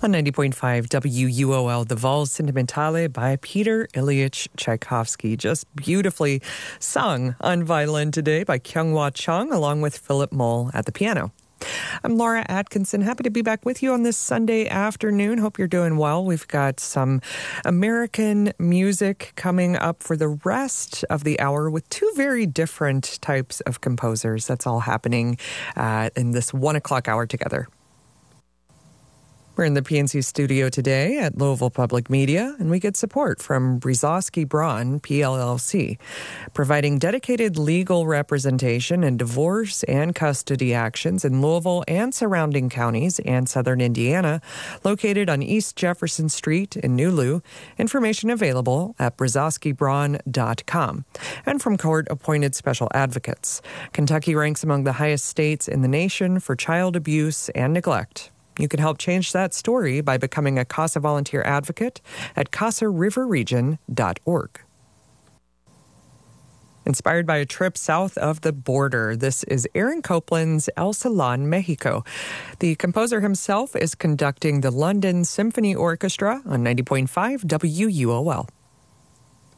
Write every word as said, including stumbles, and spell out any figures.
On ninety point five W U O L, the Vals Sentimentale by Peter Ilyich Tchaikovsky, just beautifully sung on violin today by Kyung-Hwa Chung, along with Philip Mull at the piano. I'm Laura Atkinson. Happy to be back with you on this Sunday afternoon. Hope you're doing well. We've got some American music coming up for the rest of the hour with two very different types of composers. That's all happening uh, in this one o'clock hour together. We're in the P N C studio today at Louisville Public Media, and we get support from Brzozowski Braun, P L L C, providing dedicated legal representation in divorce and custody actions in Louisville and surrounding counties and southern Indiana, located on East Jefferson Street in New Lou. Information available at brzozowski braun dot com. And from court-appointed special advocates. Kentucky ranks among the highest states in the nation for child abuse and neglect. You can help change that story by becoming a CASA volunteer advocate at casa river region dot org. Inspired by a trip south of the border, this is Aaron Copland's El Salon, Mexico. The composer himself is conducting the London Symphony Orchestra on ninety point five W U O L.